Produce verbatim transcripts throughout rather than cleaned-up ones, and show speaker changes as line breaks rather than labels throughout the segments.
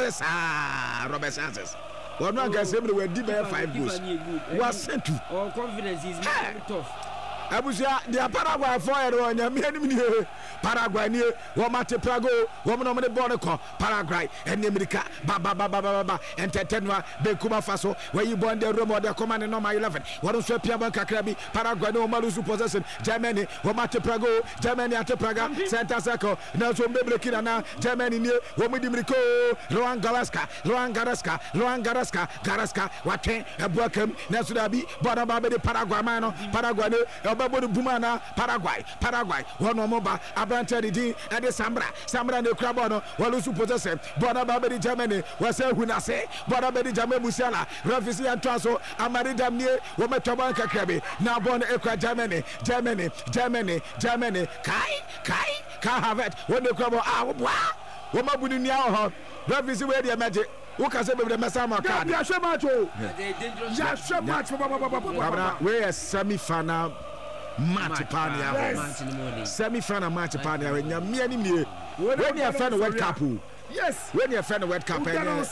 Torres ah Robert Sanchez one one can say we did by five goals was sent to
all confidence is tough
Abusia the Paraguay for on your enemy Paraguay near Womate Prago woman on the border call Paraguay and America Baba Baba Baba and Tetenwa Bekuma Faso where you born the room or the command in my eleven what is Piaba Kakrabi Paraguay no Malusu possession Germany Womate Prago Germany at Praga Santa Saco Nelson Bebrekina Germany near Womidimrico Roan Garaska Roan Garaska Roan Garaska Garaska Wate Abuakam Nasudabi Bonababe de Paraguay mano Paraguay Bumana Paraguay Paraguay one moba Abrante di and the Sambra Sambra the Crabono Walusu possession Bonababe Germany was a Hunase Bonababe Jame Musala Rafisi and Traso Amari Damnie Womatabanka Krabi now born Ekra Germany Germany Germany Germany Kai Kai Kai Havet when the Crabo ah Woma Bunia Rafisi where the magic who can say the Massama card ya so much ya so much we are semi final match pania semi final match pania when you me when you fan World Cup yes when you fan World Cup and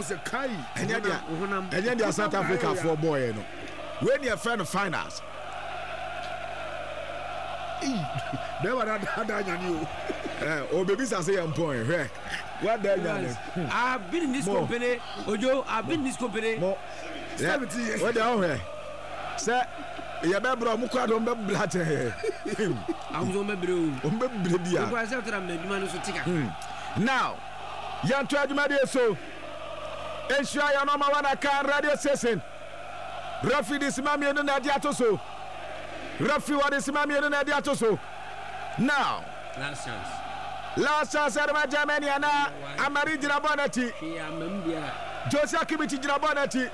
then the South Africa for boy no when you fan finals never that you eh o baby say am point eh what there you
I've been in this company Ojo I've been in this company
seventy years what there here say ya be bro mu kwado mbe blate
am zo mbe bro
mbe bre bia
ko asa tra mbe duma no so tika
now ya to aduma de so ensure ya no ma wana kan radio station Rafi dis mami no na dia to so Rafi wa dis mami no na dia to so now
last chance
last chance at Germany and Amari Jirabonati Josiah Kimiti Jirabonati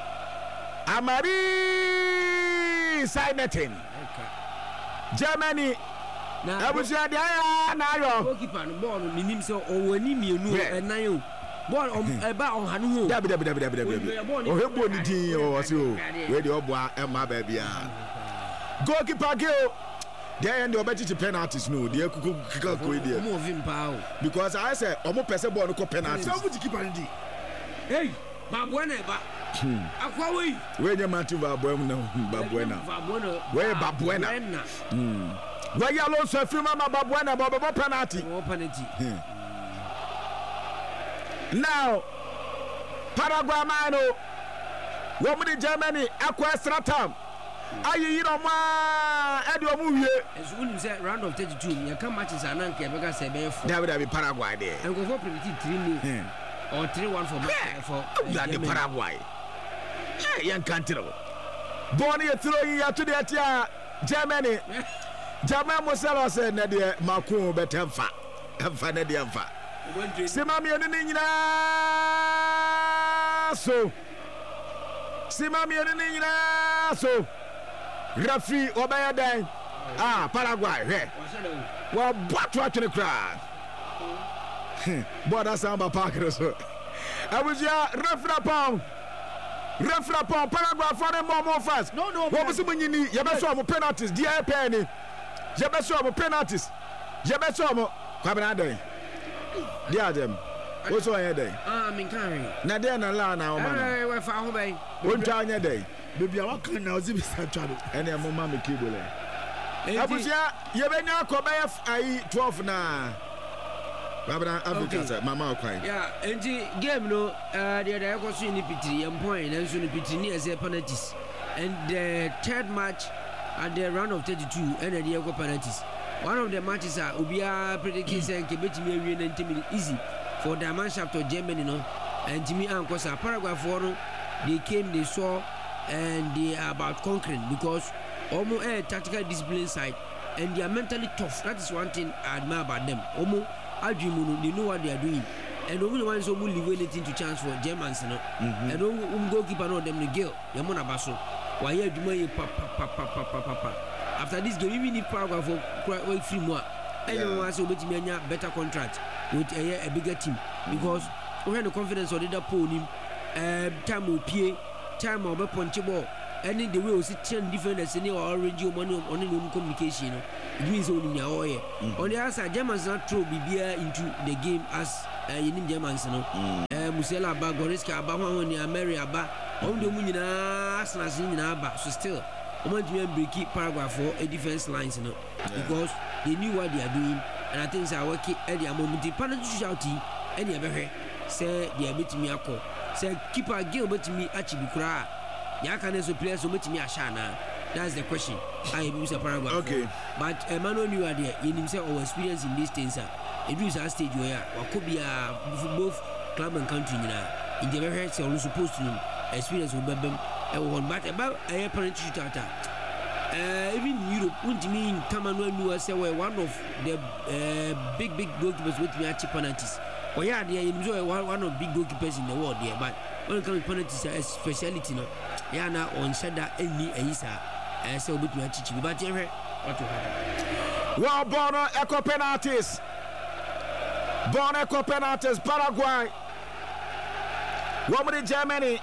Amari Signetin Germany I was here now
goalkeeper no ball minim so o wani mienu enan o ball on eba on hanu ho
dabi dabi dabi dabi dabi o hebo ni din o se o we de oboa e ma ba bia goalkeeper go there and the obeti penalties no the kuku kika ko there
mo vim pa o
because I say omo pese ball no ko penalties
so mo keeper ndi hey babuena ba akwa we
we nye matu babuena babuena we babuena hmm we ya lo so fi mama babuena bo bo penalty
bo penalty
now Paraguay mano wo mu di Germany akwa extra time ayi yi no ma e de omu wie
ezu nim say round of thirty-two ya kan matches ananka e bega say be four
David David Paraguay there
and go for predict three nil or three one for for
that the Paraguay eh yan country born here throw you to the atia Germany Germany Mosela say na de makun betemfa emfa na de emfa sima mi enu ni nyina so sima mi enu ni nyina so Rafi obaya dan ah Paraguay he wa batu atene kra boda samba park so abuja refra pom refra pom Paraguay for them more fast
no no
wo musu nyini ye be so mo penalties dia pe ni ye be so mo penalties ye be so mo kwabena dan dia dem wo so anya dan
ah min kan
na dia na la na o ma
eh we fa ho bai
wo twa anya dan
baby awa kan na ozi bisa twado
ene mo ma me kibole abuja ye be nya ko be ai twelve na babana Africa say mama okwan
yeah enti game no uh the other go so ni pitiri em point na so ni pitiri ni as penalties and the third match at the round of thirty-two and the go penalties one of the matches are obia predict say nke betimi awie ninety minutes easy for the Mannschaft of Germany no and Jimmy Ankosa Paraguay for no they came they saw and they are about conquering because almost a tactical discipline side and they are mentally tough. That is one thing I admire about them. Almost they know what they are doing and only one so will leave anything to chance for Germans no mm-hmm. and um goalkeeper no them the girl Yamona Basso why you do my papa papa papa papa after this game even if Paraguay for wait three more anyone wants to bet me a better contract with a, a bigger team because we have the confidence on the pool him uh, time will pay time or punch ball any the way we see ten defenders in or orange money on the communication it means only in your on the other side Germans not throw B B into the game as uh, in Germans no mm. uh, Musiala aba Goretzka aba ho ni Ameri aba on do mu nyina Arsenal sin nyina aba so still o man to break Paraguay for a defense lines no because they knew what they are doing and I think say work at the moment the penalty shooting any ebehwe say they betimi akọ say keeper Gil betimi achibi kura ya kan so players so betimi asha na that's the question I be say Paraguay
okay
but Emmanuel knew there you him say our experience in this things ah it is a stage where wakobia both club and country nyina in the ebehwe say we supposed to experience we bem e won but about a penalty shootout Uh, even in Europe, what do you mean? Tamanu knew say we're one of the uh, big, big goalkeepers with me at penalties. Oh yeah, they are one of big goalkeepers in the world there. But when it comes to penalties, a speciality, no. Yeah, now on said that any Aisa, I say with me at Chichi. But what will happen?
Well, Bono echo penalties. Bono echo penalties. Paraguay. Woman in Germany.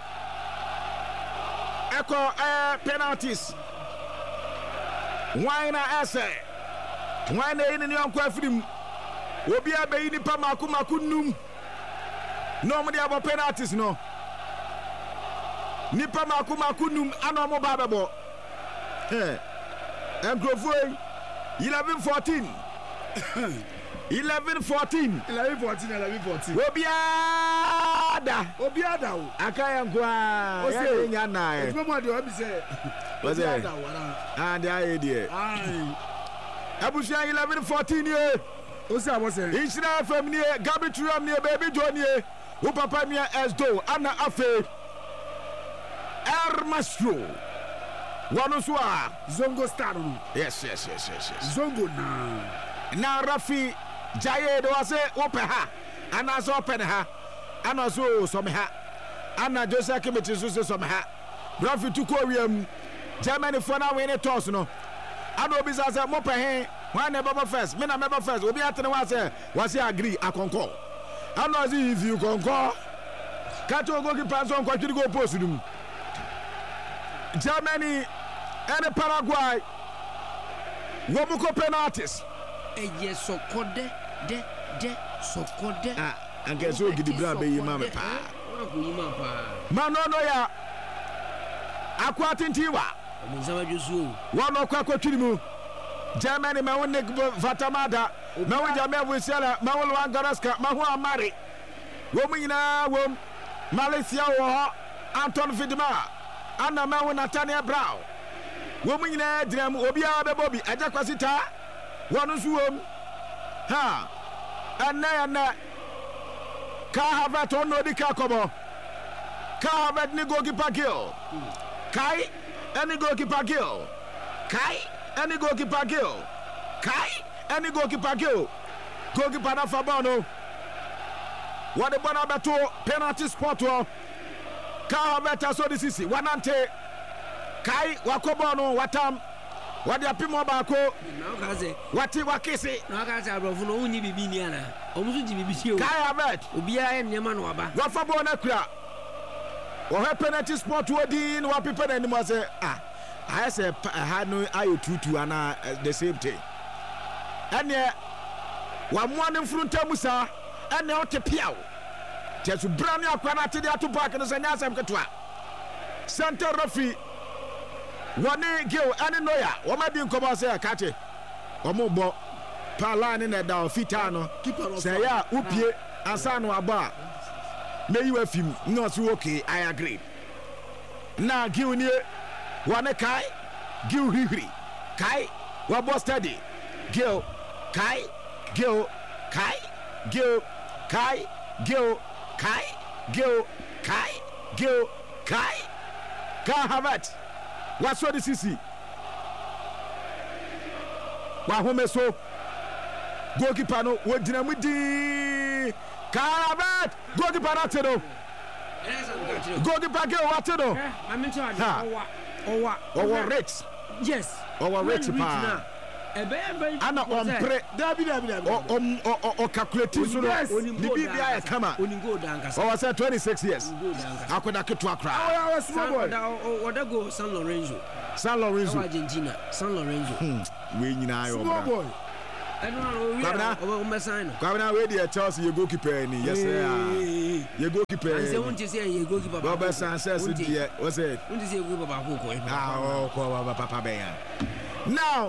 Echo uh, penalties. Why na ese why na yin ni anko afrim obi abeyi ni pa maku maku num no mo dia bo penalties no ni pa maku maku num ana mo ba bebo eh engrofo eleven fourteen eleven fourteen
eleven fourteen eleven fourteen
obi ada
obi ada o
akaya ngwa ya nya na e
mo mo de obi say
obi ada and I dey
ai
abusia eleven fourteen ye
o say abo say
Israel family Gabi Turam ne baby Johnny o papa mia esdo ana afe Ermasro wanu so a
Zongo star no
yes yes yes yes yes
Zongo na
na Rafi Jaye do ase ope ha ana so ope ha ana so so me ha ana Joseph Kimiti so so me ha Rafi tuko wiem Germany for na win toss no ana obi say mo pe he one never first me na member first obi atene wa say wa say agree akonko ana say if you konko kato go ki pass on kwatiri go post dum Germany and Paraguay wo mu ko penalties
e yes so kode de de so kode
ah anke so gidi bra be yi ma me pa
ora ko yi ma pa
ma no no ya akwatintiwa
mo zama jusu
wo no kwa kwatiri mu Germany ma won nek Vatamada ma won Jamia Vusiala ma won Wangaraska ma ho amare wo mu nyina wo Malaysia wo Anton Vidma ana ma won Nathaniel Brown wo mu nyina diram obi a be bobi aja kwasita wonu su wom ha anna anna ka have to no di ka kobo ka have ni goalkeeper Gil kai any goalkeeper Gil kai any goalkeeper Gil kai any goalkeeper Gil goalkeeper na Fabano what the bona beto penalty spot wo ka have so this is one ante kai wakobo no watam wadi apimo baako
na ka say
wati wakisi
na ka say abrofo no unyi bibi ni ana omuso ji bibi ti o
kai abet
obi a em nyema no aba
wafabo na kura o he penalty spot wodi no wapepe na nimo say ah I say ha no ayo tutu ana the same thing ene wa mo ne mfrunta musa ene o te piawo jesu brand akwa na te dia to back no say nya sam ketwa center referee wani Gil ani noya woma di nkobo say akate omo bo pala ni na da ofita no say ya upie ansa no aba meyi wa fim no so okay I agree na Gil ni wani kai Gil hihiri kai wa bo steady Gil kai Gil kai Gil kai Gil kai Gil kai Gil kai ka havat waso di sisi wa home so goalkeeper no wo dina mu di Karabat goalkeeper na tedo goalkeeper Gil wa tedo
ma me tell you owa
owa Rex
yes
owa Rex pa
ebe ebe
ana ompre
dabi dabi dabi
o o calculate so no bibi bia e kama
oningo dankasa
owa say twenty-six years akoda keto akra
oh yeah small boy
oda go San Lorenzo
San Lorenzo
Argentina San Lorenzo
we nyina ayo
small boy
Kwabena Kwabena we dey Chelsea you goalkeeper ni yes sir you goalkeeper
I say won't you say you goalkeeper
Robert Sanchez dey what's it
won't you say goalkeeper ba ko ko
ah oh ko papa ben now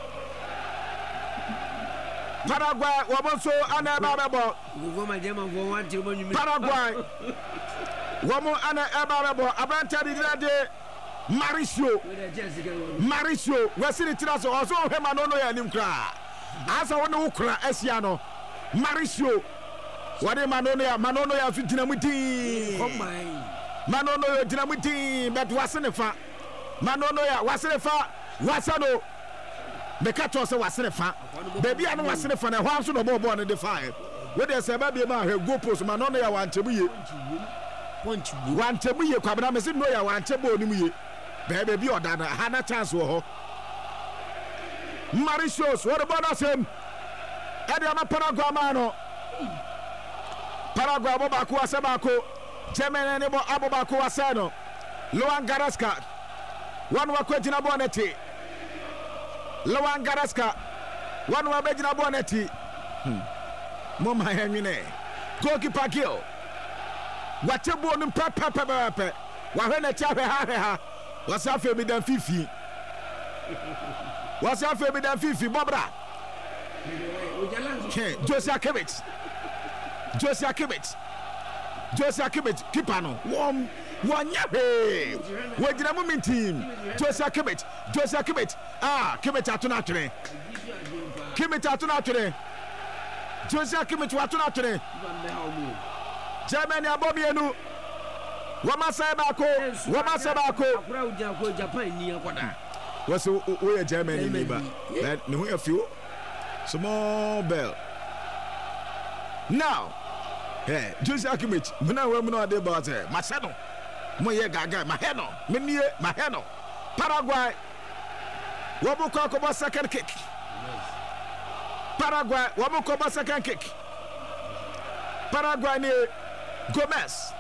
Paraguay womo so ana ba ba bo
go ma German for one team you
Paraguay womo ana e ba bo abanta di de Mauricio Mauricio wasi ni tira so oso hema no no ya nim kra asa wona ukra asia no Mauricio wade manono ya manono ya so gina muti
come my
manono ya gina muti but wase ne fa manono ya wase ne fa wase no me ka to se wase ne fa baby anu wase ne fa na ho so no bo bo ne de fa we dey say ba bi ma he go post manono ya wanchemu ye
punch
wanchemu ye kwabena me se no ya wanchebo onimu ye baby bi odana hana chance wo ho Mauritius what about us him ade ama Paraguay mano Paraguay bobako asebako Germany ne bo abobako aseno Luan Garaska one wa kwejina boneti Luan Garaska one wa bejina boneti hmm moma henwine goalkeeper kill watebo no pepe pepe pepe wa hwe cha hwe ha hwe ha wasafe mi dan fifi wasafe mi dan fifi bobra Josiah Kimmich Josiah Kimmich Josiah Kimmich keeper no won wonya he wajina mu min team Josiah Kimmich Josiah Kimmich ah Kimmich atuna atwene Kimmich atuna atwene Josiah Kimmich atuna atwene Germany abomienu wama sai ba ko wama sai ba ko
akura uja ko Japan ni akoda
waso we Germany ni ba ne ho afio small bell now eh Josiah Kimmich muna we muna de ba say maseno mo ye gaga maheno menie maheno Paraguay wo bu ko ko second kick Paraguay wo bu ko second kick Paraguay ni Gomez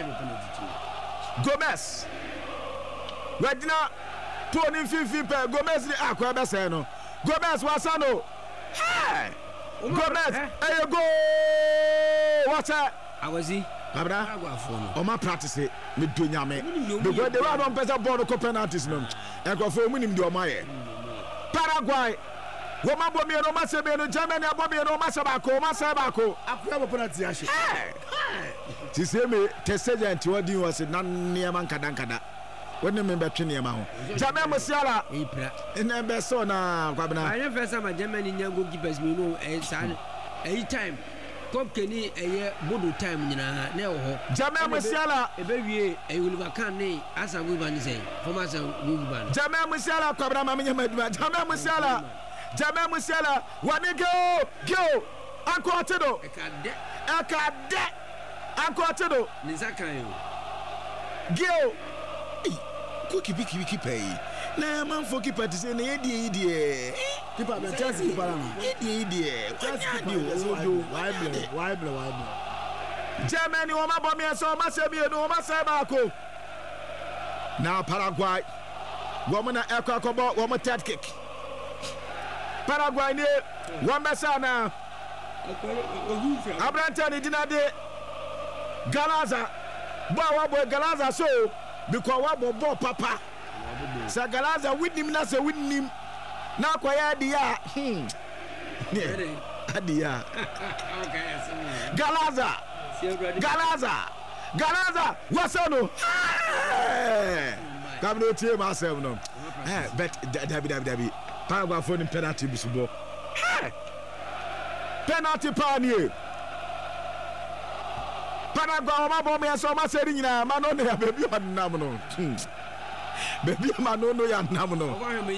Gomez Wadina Tony Fifi pe Gomez ni akwa be say no Gomez wasano hey Gomez hey go what's that
awazi
abra Oma practice me do nyame because they were don pesa ball ko penalties no e ko fo mu nim de oma ye Paraguay wo ma bo mi no ma se be no Germany abo mi no ma se ba ko ma se ba ko
akura bo penalty ahye
ti se me te sergeant wodi was na niam nkada nkada woni me betwe niam ho Germany Musiala
ipra
ina be so na kwabena
I never first time Germany nyango keepers me no e san e time Cop Kenny a bodo time nyina na wo ho
Germany Musiala
e be wie e Oliver Kahn ne asa go ban say former asa go ban
Germany Musiala kwabena ma nyama duma Germany Musiala Germany Musiala wani go go anko atedo
e ka de
e ka de anko atedo
ni sakan yo
go ko kibi kibi kipai na man for keeper to say na yedie yedie
keeper be Chelsea keeper na
yedie yedie
Chelsea keeper why blow why blow why blow
Germany wo ma bom ye so ma se bi no ma se ba ko na Paraguay wo mo na ekwa kobo wo mo third kick Paraguay ni wo mesa na Abranta ni dinade Galaza bo wa bo Galaza so because wa bo bo papa sa Galaza winim na se winim na kwaya dia hmm adia Galaza Galaza Galaza wasano come no tie myself no eh but dabi dabi dabi Paraguay for the penalty bisubo penalty panie Paraguay ma bom ya so ma seri nyina ma no ne ya baby onam no baby ma no no ya nam no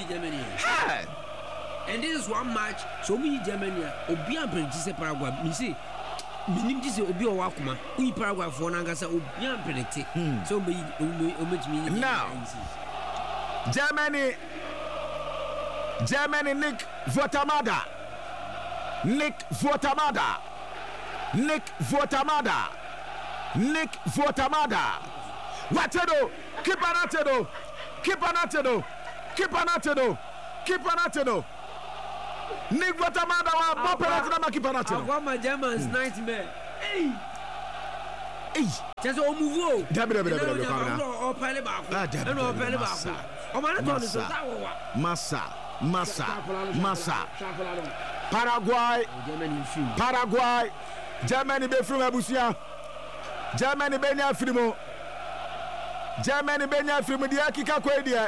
and this is one match so me Germany obi am predict say Paraguay me say minim dis obi o wakoma we Paraguay for na ngasa obi am predict so me o metimi
now Germany Germany Nick Votamada Nick Votamada Nick Votamada Nick Votamada Watedo keep anatedo keep anatedo keep anatedo keep anatedo Nick Watamada wa mo penalty na maki penalty.
Agwa ma Germans nightmare. Hey.
Hey.
Just o move o.
Dabi dabi dabi dabi
kwabra. O pele ba ko. E no pele ba ko. O ma na to ni so za wo wa.
Massa, Massa, Massa. Paraguay. Paraguay. Germany be from Abusia. Germany be nya frimo. Germany be nya frimo dia kika ko dia.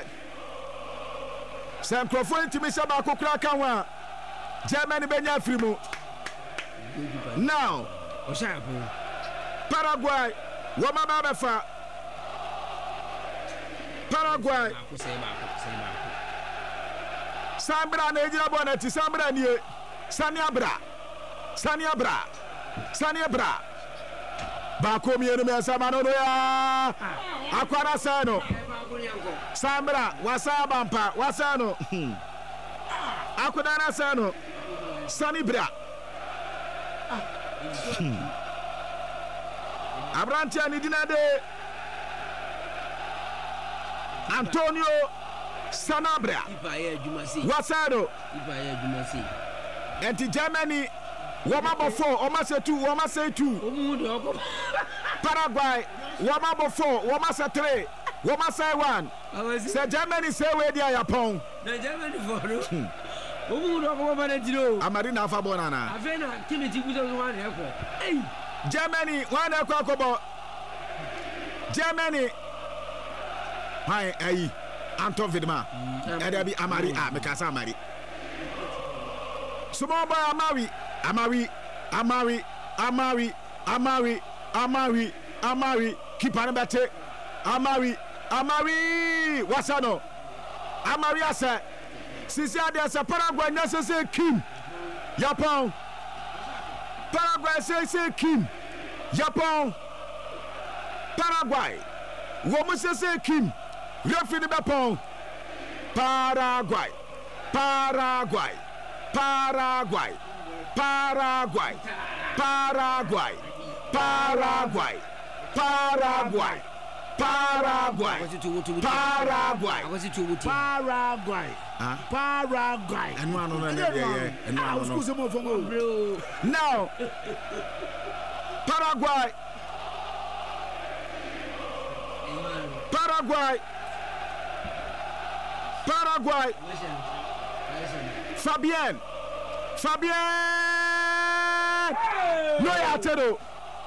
San Crawford timi se ba kokura kan wa. Germany be nya frimo. Now, Paraguay, wama ba fa. Paraguay. Sambra na ejira bonati Sambra nie. Sania Bra. Sania Bra. Sania Bra. Ba ko mi enu me sama no ya. Akwara sano. Sambra wasaba mpa wasano. Akwara sano. Sani Bra. Abrantia ni dinade. Antonio Sanabra. Wasano. Enti Germany wama bo four, wama say two, wama say two. Paraguay wama bo four, wama say three, wama say one. Say Germany say we dia Japan.
Na Germany for no. Omu do ko ba na diro.
Amari na fa bona na.
Afena Timothy Buzo one e ko. Hey.
Germany one e ko akobo. Germany. Hai ai Anton Vidma. Eda bi Amari ah me kasa Amari. Small boy Amari, Amari, Amari, Amari, Amari, Amari, Amari, keep on better. Amari, Amari, what's that no? Amari asa. Sisi ade asa Paraguay na say Kim. Japan. Paraguay say say Kim. Japan. Paraguay. Woman say say Kim. Referee the Japan. Paraguay. Paraguay. Paraguay, Paraguay, Paraguay, Paraguay, Paraguay, Paraguay, Paraguay,
Paraguay. Paraguay.
And one on another. Now, Paraguay, Paraguay, Paraguay. Fabien, Fabien, no ya tero,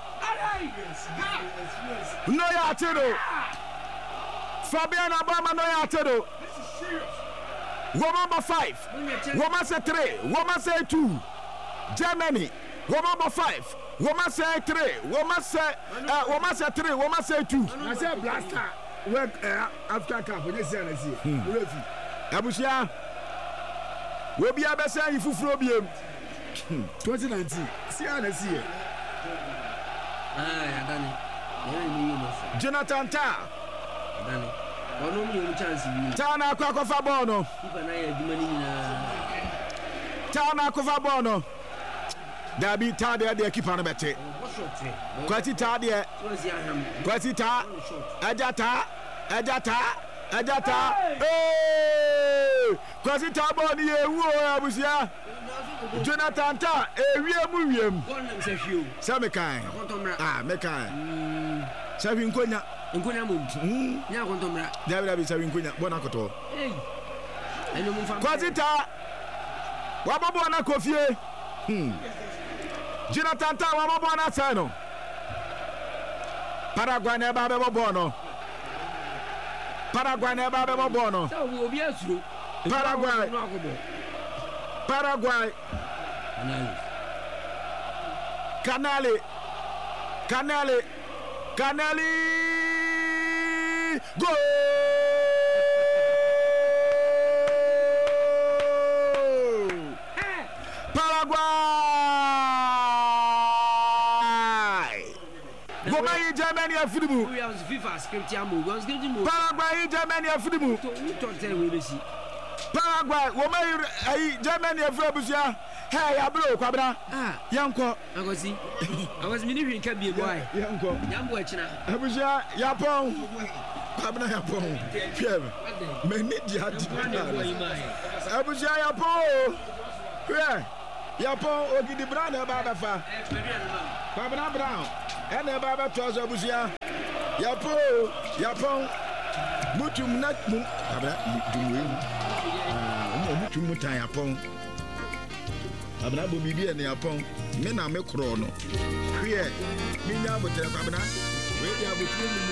no ya tero, Fabien Abama no ya tero. Woman number five, woman say three, woman say two, Germany, woman number five, woman say three, woman say, uh, woman say three, woman say two.
I say blaster, work uh, after cup. When you say I see,
Abusia. We be able to say if you
twenty nineteen. See how they see it.
Ah, done it.
Jonathan Ta.
Done it. One only chance.
Tana Kwakofa Bono. Tana Kofa Bono. There be Tadia, they keep on a better. Quasi Tadia. Quasi Ta. Ajata. Ajata. Ajata. Hey! Kwasi Taboni ewu abusia. Jonathan Ta ewiem wiem. Sa me kan. Ah, me kan. Sa wi nkonya.
Nkonya mum. Nya kontomra.
Dabi dabi sa wi nkonya bona koto.
Eh. Eno mum fam.
Kwasi Ta. Wa bobo na kofie. Hmm. Jonathan Ta wa bobo na sa no. Paraguay na ba be bobo no. Paraguay na ba be bobo no.
Sa obi asuro.
Paraguay. Paraguay. Canale. Canale. Canale. Go. Paraguay. Go my Germany afidimu.
We have FIFA script ya mo. Go script mo.
Paraguay Germany afidimu.
To we talk tell we be see.
Paraguay, woman, Germany, a Frabusia. Hey, I blow, Quabra.
Ah,
Yanko.
I was see. I was meaning can be a boy.
Yanko.
Yambo China.
Abuja, Yapon. Quabra Yapon. Pierre. Menid Yad. Abuja Yapon. hwɛ yɛpɔn ogidi brown na ɛba abɛfa kwabena brown ɛna ɛba abɛtoa so abusua yɛpɔn yɛpɔn mutum na mu kwabena dumwe mu mutum mu tan yɛpɔn kwabena bɔ biribi ɛna yɛpɔn me na me korɔ no hwɛ me nya abotere kwabena wei di abotere mu